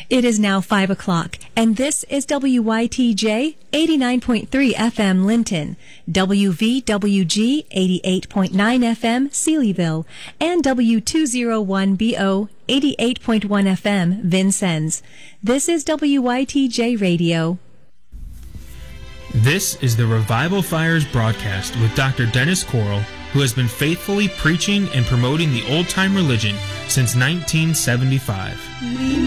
It is now 5 o'clock, and this is WYTJ 89.3 FM Linton, WVWG 88.9 FM Sealyville, and W201BO 88.1 FM Vincennes. This is WYTJ Radio. This is the Revival Fires broadcast with Dr. Dennis Coral, who has been faithfully preaching and promoting the old-time religion since 1975.